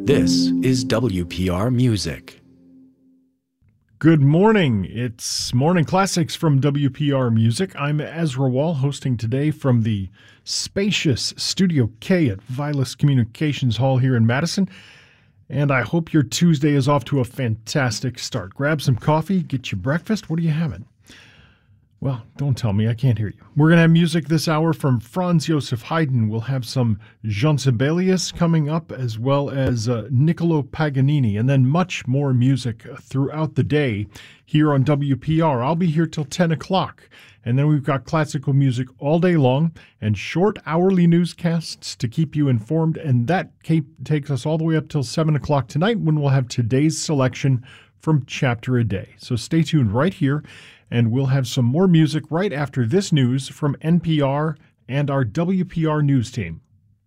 This is WPR Music. Good morning. It's Morning Classics from WPR Music. I'm Ezra Wall, hosting today from the spacious Studio K at Vilas Communications Hall here in Madison. And I hope your Tuesday is off to a fantastic start. Grab some coffee, get your breakfast. What are you having? Well, don't tell me. I can't hear you. We're going to have music this hour from Franz Joseph Haydn. We'll have some Jean Sibelius coming up, as well as Niccolo Paganini, and then much more music throughout the day here on WPR. I'll be here till 10 o'clock. And then we've got classical music all day long and short hourly newscasts to keep you informed. And that takes us all the way up till 7 o'clock tonight, when we'll have today's selection from Chapter a Day. So stay tuned right here. And we'll have some more music right after this news from NPR and our WPR News team.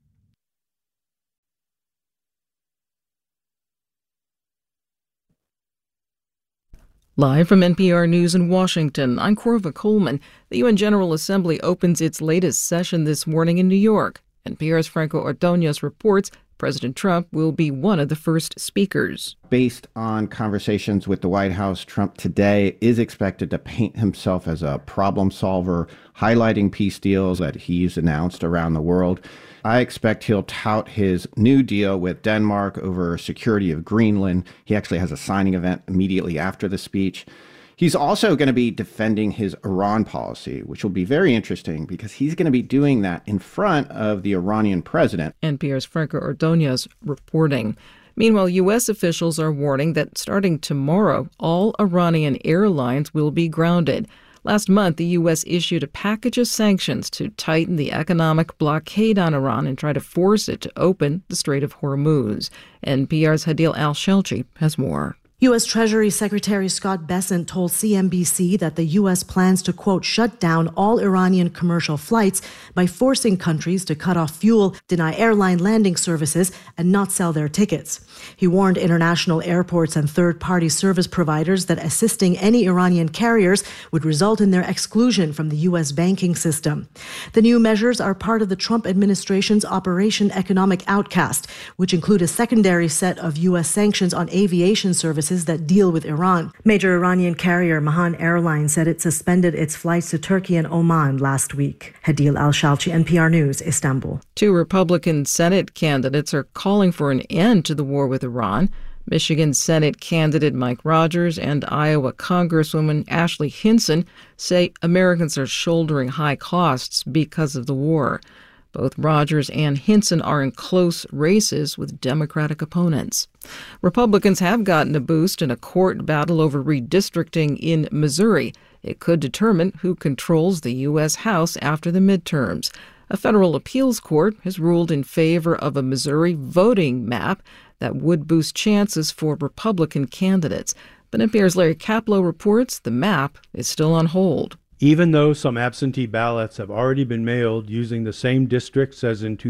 Live from NPR News in Washington, I'm Corva Coleman. The UN General Assembly opens its latest session this morning in New York. NPR's Franco Ordonez reports President Trump will be one of the first speakers. Based on conversations with the White House, Trump today is expected to paint himself as a problem solver, highlighting peace deals that he's announced around the world. I expect he'll tout his new deal with Denmark over security of Greenland. He actually has a signing event immediately after the speech. He's also going to be defending his Iran policy, which will be very interesting because he's going to be doing that in front of the Iranian president. NPR's Franco Ordonez reporting. Meanwhile, U.S. officials are warning that starting tomorrow, all Iranian airlines will be grounded. Last month, the U.S. issued a package of sanctions to tighten the economic blockade on Iran and try to force it to open the Strait of Hormuz. NPR's Hadil Al-Shelchi has more. U.S. Treasury Secretary Scott Bessent told CNBC that the U.S. plans to, quote, shut down all Iranian commercial flights by forcing countries to cut off fuel, deny airline landing services, and not sell their tickets. He warned international airports and third-party service providers that assisting any Iranian carriers would result in their exclusion from the U.S. banking system. The new measures are part of the Trump administration's Operation Economic Outcast, which include a secondary set of U.S. sanctions on aviation services that deal with Iran. Major Iranian carrier Mahan Airlines said it suspended its flights to Turkey and Oman last week. Hadil Al-Shalchi, NPR News, Istanbul. Two Republican Senate candidates are calling for an end to the war with Iran. Michigan Senate candidate Mike Rogers and Iowa Congresswoman Ashley Hinson say Americans are shouldering high costs because of the war. Both Rogers and Hinson are in close races with Democratic opponents. Republicans have gotten a boost in a court battle over redistricting in Missouri. It could determine who controls the U.S. House after the midterms. A federal appeals court has ruled in favor of a Missouri voting map that would boost chances for Republican candidates. But NPR's Larry Kaplow reports the map is still on hold. Even though some absentee ballots have already been mailed using the same districts as in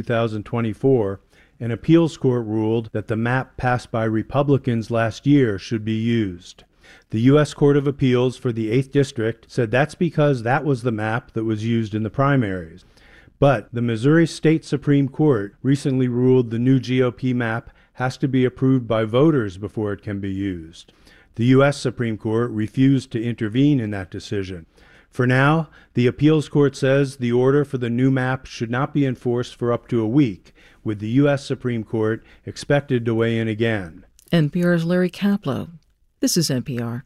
2024, an appeals court ruled that the map passed by Republicans last year should be used. The U.S. Court of Appeals for the 8th District said that's because that was the map that was used in the primaries. But the Missouri State Supreme Court recently ruled the new GOP map has to be approved by voters before it can be used. The U.S. Supreme Court refused to intervene in that decision. For now, the appeals court says the order for the new map should not be enforced for up to a week, with the U.S. Supreme Court expected to weigh in again. NPR's Larry Kaplow. This is NPR.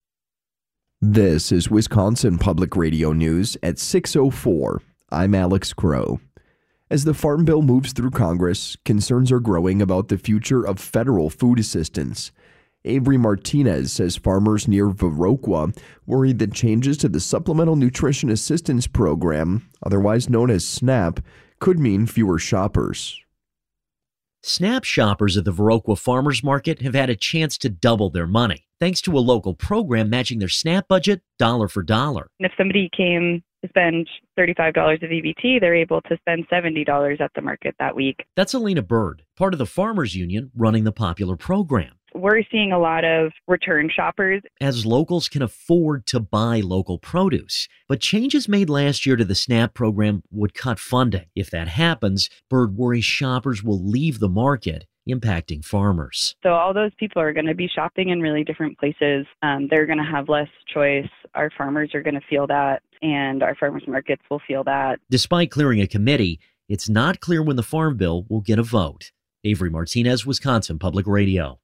This is Wisconsin Public Radio News at 6:04. I'm Alex Crow. As the Farm Bill moves through Congress, concerns are growing about the future of federal food assistance. Avery Martinez says farmers near Viroqua worry that changes to the Supplemental Nutrition Assistance Program, otherwise known as SNAP, could mean fewer shoppers. SNAP shoppers at the Viroqua Farmers Market have had a chance to double their money, thanks to a local program matching their SNAP budget dollar for dollar. If somebody came to spend $35 of EBT, they're able to spend $70 at the market that week. That's Alina Bird, part of the Farmers Union running the popular program. We're seeing a lot of return shoppers. As locals can afford to buy local produce. But changes made last year to the SNAP program would cut funding. If that happens, Bird worries shoppers will leave the market impacting farmers. So all those people are going to be shopping in really different places. They're going to have less choice. Our farmers are going to feel that, and our farmers markets will feel that. Despite clearing a committee, it's not clear when the Farm Bill will get a vote. Avery Martinez, Wisconsin Public Radio.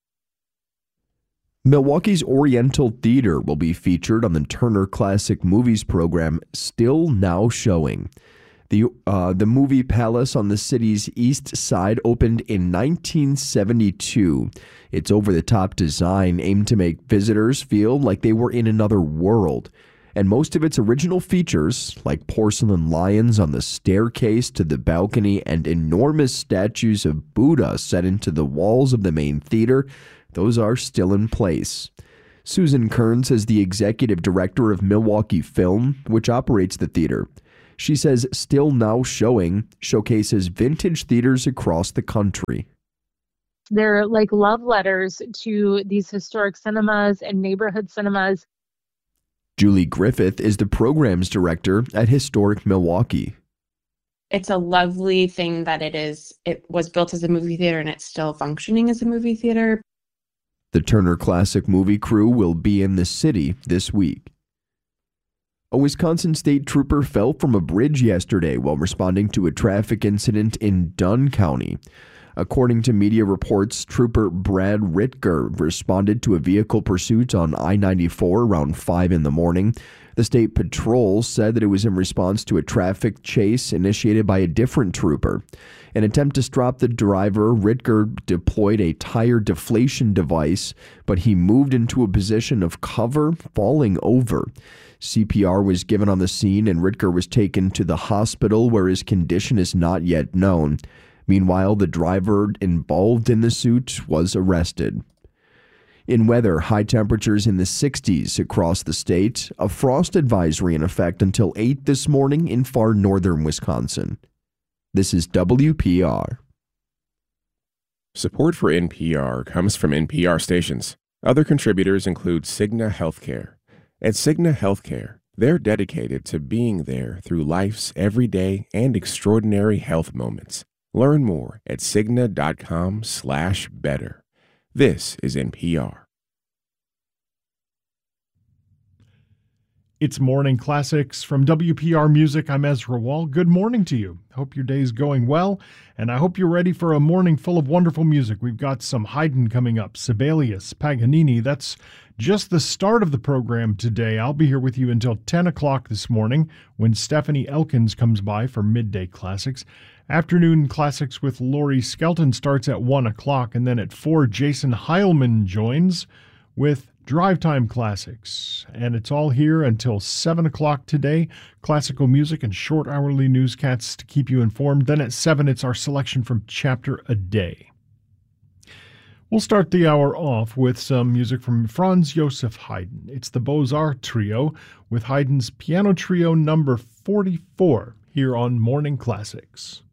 Milwaukee's Oriental Theater will be featured on the Turner Classic Movies program, still now showing. The movie Palace on the city's east side opened in 1972. Its over-the-top design aimed to make visitors feel like they were in another world. And most of its original features, like porcelain lions on the staircase to the balcony and enormous statues of Buddha set into the walls of the main theater, those are still in place. Susan Kearns is the executive director of Milwaukee Film, which operates the theater. She says Still Now Showing showcases vintage theaters across the country. They're like love letters to these historic cinemas and neighborhood cinemas. Julie Griffith is the programs director at Historic Milwaukee. It's a lovely thing that it was built as a movie theater and it's still functioning as a movie theater. The Turner Classic Movie crew will be in the city this week. A Wisconsin state trooper fell from a bridge yesterday while responding to a traffic incident in Dunn County. According to media reports, Trooper Brad Ritger responded to a vehicle pursuit on I-94 around 5 in the morning. The state patrol said that it was in response to a traffic chase initiated by a different trooper. In an attempt to stop the driver, Ritger deployed a tire deflation device, but he moved into a position of cover, falling over. CPR was given on the scene and Ritger was taken to the hospital where his condition is not yet known. Meanwhile, the driver involved in the suit was arrested. In weather, high temperatures in the 60s across the state, a frost advisory in effect until 8 this morning in far northern Wisconsin. This is WPR. Support for NPR comes from NPR stations. Other contributors include Cigna Healthcare. At Cigna Healthcare, they're dedicated to being there through life's everyday and extraordinary health moments. Learn more at Cigna.com/better. This is NPR. It's Morning Classics from WPR Music. I'm Ezra Wall. Good morning to you. Hope your day's going well, and I hope you're ready for a morning full of wonderful music. We've got some Haydn coming up, Sibelius, Paganini. That's just the start of the program today. I'll be here with you until 10 o'clock this morning when Stephanie Elkins comes by for Midday Classics. Afternoon Classics with Laurie Skelton starts at 1 o'clock, and then at 4, Jason Heilman joins with Drive Time Classics. And it's all here until 7 o'clock today. Classical music and short hourly newscasts to keep you informed. Then at 7, it's our selection from Chapter a Day. We'll start the hour off with some music from Franz Joseph Haydn. It's the Beaux-Arts Trio with Haydn's Piano Trio number 44 here on Morning Classics.